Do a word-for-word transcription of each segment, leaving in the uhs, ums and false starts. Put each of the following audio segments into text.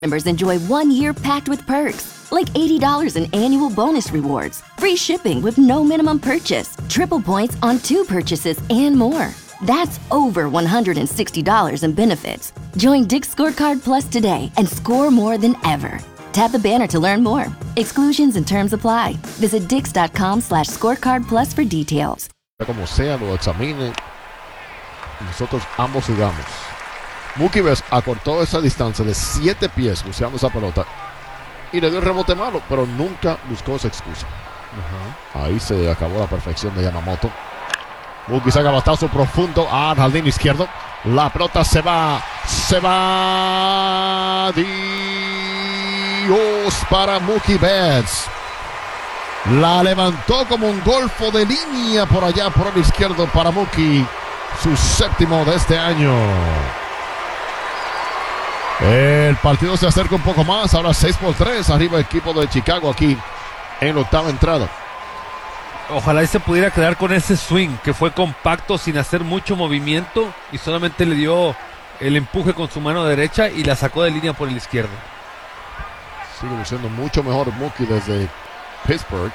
Members enjoy one year packed with perks, like eighty dollars in annual bonus rewards, free shipping with no minimum purchase, triple points on two purchases, and more. That's over one hundred sixty dollars in benefits. Join Dick's Scorecard Plus today and score more than ever. Tap the banner to learn more. Exclusions and terms apply. Visit dix.com slash scorecard plus for details. Como sea, lo examine. Nosotros ambos jugamos. Mookie Betts acortó esa distancia de siete pies buscando esa pelota y le dio el rebote malo, pero nunca buscó esa excusa. Uh-huh. Ahí se acabó la perfección de Yamamoto. Mookie saca batazo profundo al jardín izquierdo. La pelota se va, se va. Dios para Mookie Betts. La levantó como un golfo de línea por allá por el izquierdo para Mookie. Su séptimo de este año. El partido se acerca un poco más. Ahora seis por tres. Arriba el equipo de Chicago aquí en la octava entrada. Ojalá y se pudiera quedar con ese swing que fue compacto sin hacer mucho movimiento y solamente le dio el empuje con su mano derecha y la sacó de línea por el izquierdo. Sigue luciendo mucho mejor Mookie desde Pittsburgh.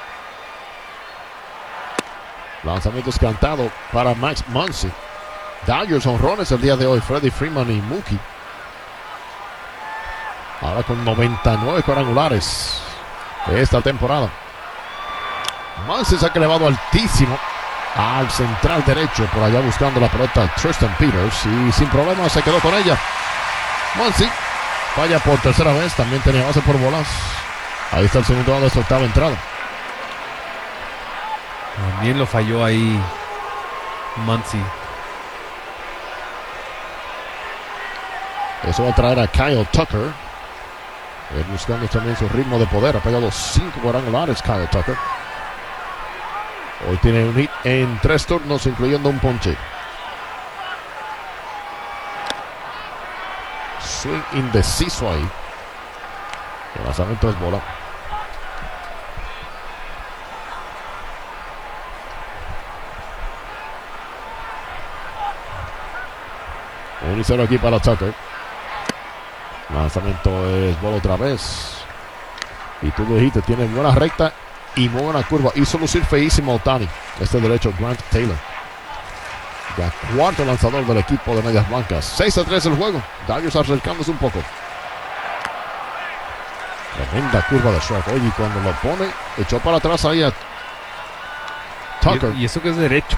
Lanzamientos cantado para Max Muncy. Dodgers honrones el día de hoy. Freddie Freeman y Mookie. Ahora con noventa y nueve cuadrangulares esta temporada. Muncy se ha elevado altísimo al central derecho, por allá buscando la pelota Tristan Peters y sin problema se quedó con ella. Muncy falla por tercera vez, también tenía base por bolas. Ahí está el segundo de esta octava entrada. También lo falló ahí Muncy. Eso va a traer a Kyle Tucker. Él buscando también su ritmo de poder. Ha pegado cinco cuadrangulares Kyle Tucker. Hoy tiene un hit en tres turnos, incluyendo un ponche. Swing indeciso ahí. El lanzamiento es bola. uno y cero aquí para Tucker. Lanzamiento es bola otra vez. Y tú lo dijiste, tiene buena recta y muy buena curva. Hizo lucir feísimo a Ohtani. Este derecho Grant Taylor. Ya cuarto lanzador del equipo de Medias Blancas. seis a tres el juego. Dodgers acercándose un poco. Tremenda curva de Shrek. Oye, y cuando lo pone, echó para atrás ahí a Tucker. Y, y eso que es derecho.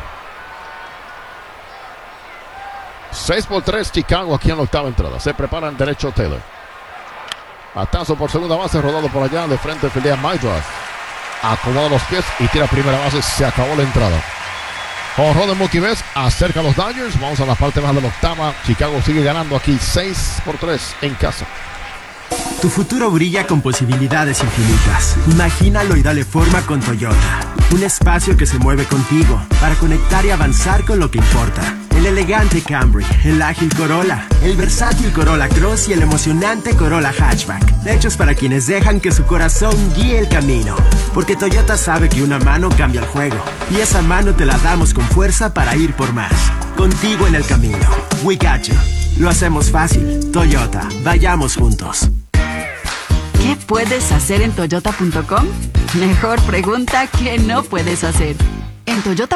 seis por tres Chicago aquí en la octava entrada. Se prepara en derecho Taylor. Atazo por segunda base, rodado por allá de frente, pelea Maydroth. Acomoda los pies y tira primera base. Se acabó la entrada. Jorro de Mookie Betts acerca a los Dodgers. Vamos a la parte más de la octava. Chicago sigue ganando aquí seis por tres en casa. Tu futuro brilla con posibilidades infinitas. Imagínalo y dale forma con Toyota. Un espacio que se mueve contigo para conectar y avanzar con lo que importa. El elegante Camry, el ágil Corolla, el versátil Corolla Cross y el emocionante Corolla Hatchback. Hechos para quienes dejan que su corazón guíe el camino. Porque Toyota sabe que una mano cambia el juego. Y esa mano te la damos con fuerza para ir por más. Contigo en el camino. We got you. Lo hacemos fácil. Toyota, vayamos juntos. ¿Qué puedes hacer en toyota punto com? Mejor pregunta que no puedes hacer. En Toyota